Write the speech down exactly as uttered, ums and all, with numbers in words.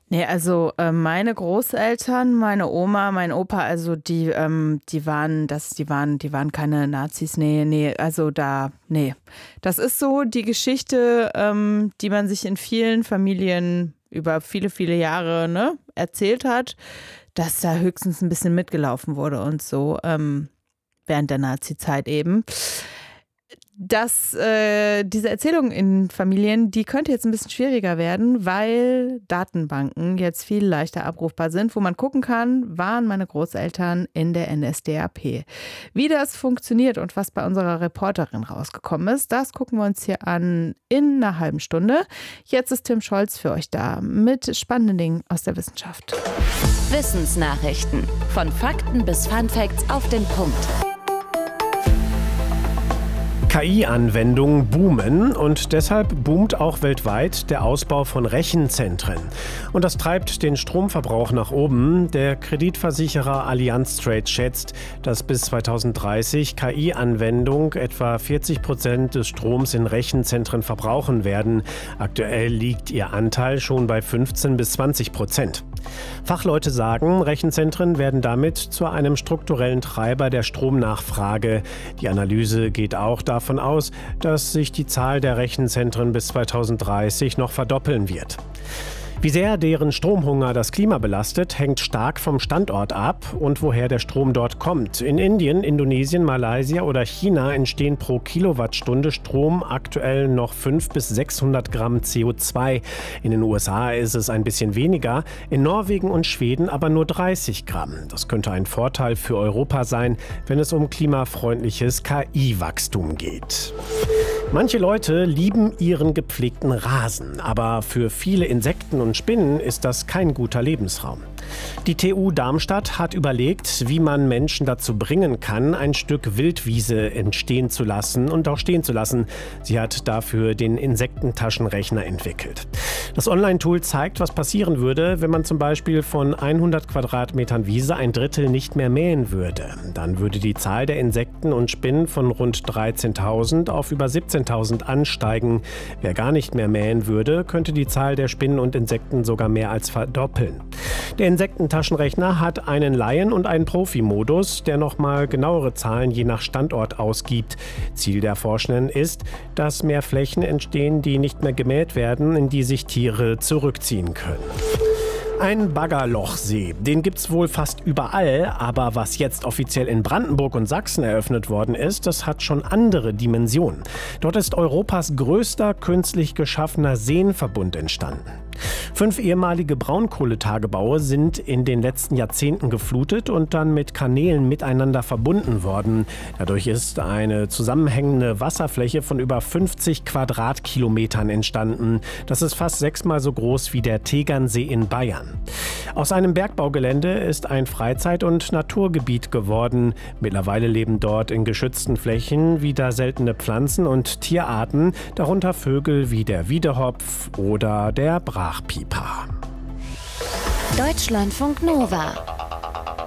Ne, also, äh, meine Großeltern, meine Oma, mein Opa, also die ähm, die waren das die waren die waren keine Nazis. Ne, ne, also da ne. Das ist so die Geschichte, ähm, die man sich in vielen Familien über viele, viele Jahre, ne, erzählt hat, dass da höchstens 'n bisschen mitgelaufen wurde und so, ähm, während der Nazizeit eben. Das äh, diese Erzählung in Familien, die könnte jetzt 'n bisschen schwieriger werden, weil Datenbanken jetzt viel leichter abrufbar sind, wo man gucken kann: Waren meine Großeltern in der N S D A P? Wie das funktioniert und was bei unserer Reporterin rausgekommen ist, das gucken wir uns hier an in 'ner halben Stunde. Jetzt ist Tim Scholz für euch da mit spannenden Dingen aus der Wissenschaft. Wissensnachrichten. Von Fakten bis Funfacts auf den Punkt. K I-Anwendungen boomen und deshalb boomt auch weltweit der Ausbau von Rechenzentren. Und das treibt den Stromverbrauch nach oben. Der Kreditversicherer Allianz Trade schätzt, dass bis zweitausenddreißig K I-Anwendungen etwa vierzig Prozent des Stroms in Rechenzentren verbrauchen werden. Aktuell liegt ihr Anteil schon bei fünfzehn bis zwanzig Prozent. Fachleute sagen, Rechenzentren werden damit zu einem strukturellen Treiber der Stromnachfrage. Die Analyse geht auch davon aus, dass sich die Zahl der Rechenzentren bis zweitausenddreißig noch verdoppeln wird. Wie sehr deren Stromhunger das Klima belastet, hängt stark vom Standort ab und woher der Strom dort kommt. In Indien, Indonesien, Malaysia oder China entstehen pro Kilowattstunde Strom aktuell noch fünfhundert bis sechshundert Gramm C O zwei. In den U S A ist es ein bisschen weniger, in Norwegen und Schweden aber nur dreißig Gramm. Das könnte ein Vorteil für Europa sein, wenn es um klimafreundliches K I-Wachstum geht. Manche Leute lieben ihren gepflegten Rasen, aber für viele Insekten und Spinnen ist das kein guter Lebensraum. Die T U Darmstadt hat überlegt, wie man Menschen dazu bringen kann, ein Stück Wildwiese entstehen zu lassen und auch stehen zu lassen. Sie hat dafür den Insektentaschenrechner entwickelt. Das Online-Tool zeigt, was passieren würde, wenn man zum Beispiel von hundert Quadratmetern Wiese ein Drittel nicht mehr mähen würde. Dann würde die Zahl der Insekten und Spinnen von rund dreizehntausend auf über siebzehntausend ansteigen. Wer gar nicht mehr mähen würde, könnte die Zahl der Spinnen und Insekten sogar mehr als verdoppeln. Der Insektentaschenrechner hat einen Laien- und einen Profi-Modus, der nochmal genauere Zahlen je nach Standort ausgibt. Ziel der Forschenden ist, dass mehr Flächen entstehen, die nicht mehr gemäht werden, in die sich Tiere zurückziehen können. Ein Baggerlochsee, den gibt's wohl fast überall, aber was jetzt offiziell in Brandenburg und Sachsen eröffnet worden ist, das hat schon andere Dimensionen. Dort ist Europas größter künstlich geschaffener Seenverbund entstanden. Fünf ehemalige Braunkohletagebaue sind in den letzten Jahrzehnten geflutet und dann mit Kanälen miteinander verbunden worden. Dadurch ist eine zusammenhängende Wasserfläche von über fünfzig Quadratkilometern entstanden. Das ist fast sechsmal so groß wie der Tegernsee in Bayern. Aus einem Bergbaugelände ist ein Freizeit- und Naturgebiet geworden. Mittlerweile leben dort in geschützten Flächen wieder seltene Pflanzen und Tierarten, darunter Vögel wie der Wiedehopf oder der Brachpieper. Deutschlandfunk Nova